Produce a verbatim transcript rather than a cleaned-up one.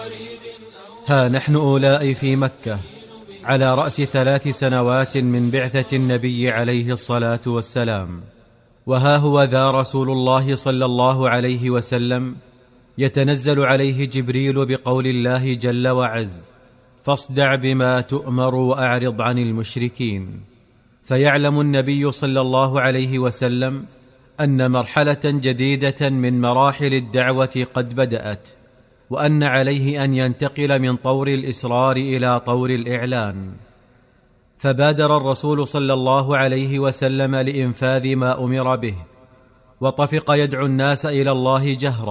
ها نحن أولاء في مكة على رأس ثلاث سنوات من بعثة النبي عليه الصلاة والسلام، وها هو ذا رسول الله صلى الله عليه وسلم يتنزل عليه جبريل بقول الله جل وعز: فاصدع بما تؤمر وأعرض عن المشركين. فيعلم النبي صلى الله عليه وسلم أن مرحلة جديدة من مراحل الدعوة قد بدأت، وأن عليه أن ينتقل من طور الإسرار إلى طور الإعلان. فبادر الرسول صلى الله عليه وسلم لإنفاذ ما أمر به، وطفق يدعو الناس إلى الله جهرا